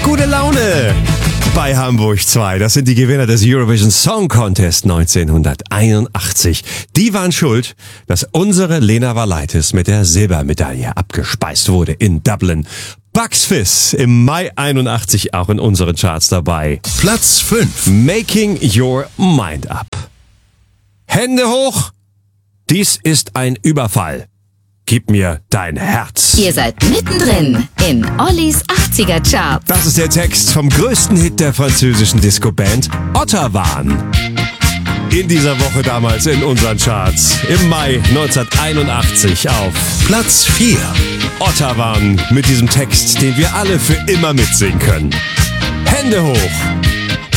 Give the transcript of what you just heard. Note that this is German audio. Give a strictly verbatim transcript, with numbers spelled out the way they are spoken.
gute Laune bei Hamburg zwei. Das sind die Gewinner des Eurovision Song Contest neunzehnhunderteinundachtzig. Die waren schuld, dass unsere Lena Valaitis mit der Silbermedaille abgespeist wurde in Dublin. Bucks Fizz im Mai einundachtzig auch in unseren Charts dabei. Platz fünf. Making Your Mind Up. Hände hoch! Dies ist ein Überfall. Gib mir dein Herz. Ihr seid mittendrin in Ollis achtziger Chart. Das ist der Text vom größten Hit der französischen Disco-Band Ottawan. In dieser Woche damals in unseren Charts. Im Mai neunzehnhunderteinundachtzig auf Platz vier. Ottawan mit diesem Text, den wir alle für immer mitsingen können. Hände hoch!